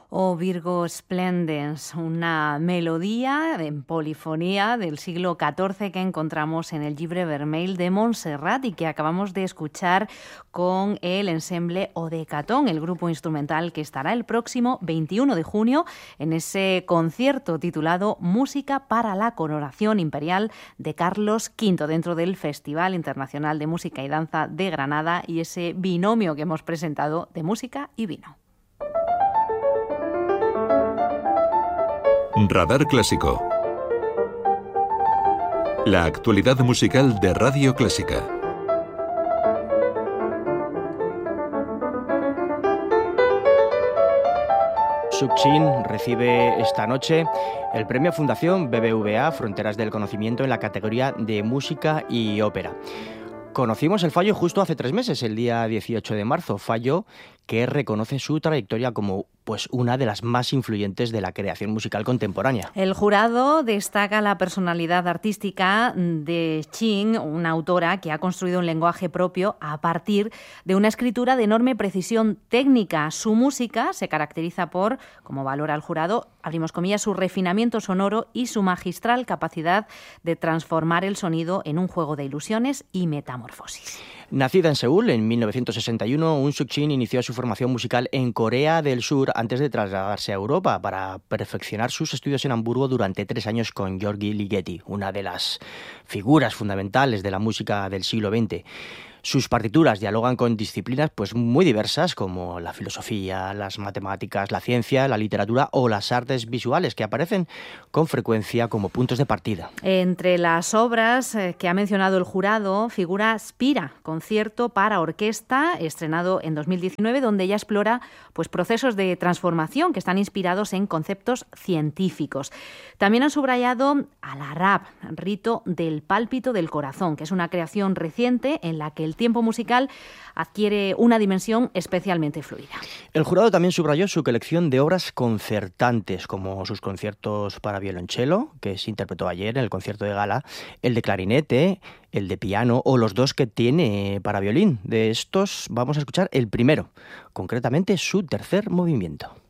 O Virgo Splendens, una melodía en polifonía del siglo XIV que encontramos en el Llibre Vermell de Montserrat y que acabamos de escuchar con el ensemble Odecatón, el grupo instrumental que estará el próximo 21 de junio en ese concierto titulado Música para la Coronación Imperial de Carlos V dentro del Festival Internacional de Música y Danza de Granada y ese binomio que hemos presentado de música y vino. Radar Clásico. La actualidad musical de Radio Clásica. Sukchin recibe esta noche el premio Fundación BBVA Fronteras del Conocimiento en la categoría de música y ópera. Conocimos el fallo justo hace 3 meses, el día 18 de marzo, fallo que reconoce su trayectoria como una de las más influyentes de la creación musical contemporánea. El jurado destaca la personalidad artística de Chin, una autora que ha construido un lenguaje propio a partir de una escritura de enorme precisión técnica. Su música se caracteriza por, como valora el jurado, abrimos comillas, su refinamiento sonoro y su magistral capacidad de transformar el sonido en un juego de ilusiones y metamorfosis. Nacida en Seúl en 1961, Eun Suk-chin inició su formación musical en Corea del Sur antes de trasladarse a Europa para perfeccionar sus estudios en Hamburgo durante 3 años con György Ligeti, una de las figuras fundamentales de la música del siglo XX. Sus partituras dialogan con disciplinas muy diversas como la filosofía, las matemáticas, la ciencia, la literatura o las artes visuales, que aparecen con frecuencia como puntos de partida. Entre las obras que ha mencionado el jurado figura Spira, concierto para orquesta, estrenado en 2019, donde ella explora procesos de transformación que están inspirados en conceptos científicos. También han subrayado Al-Arab, rito del pálpito del corazón, que es una creación reciente en la que el tiempo musical adquiere una dimensión especialmente fluida. El jurado también subrayó su colección de obras concertantes, como sus conciertos para violonchelo, que se interpretó ayer en el concierto de gala, el de clarinete, el de piano o los 2 que tiene para violín. De estos vamos a escuchar el primero, concretamente su 3er movimiento.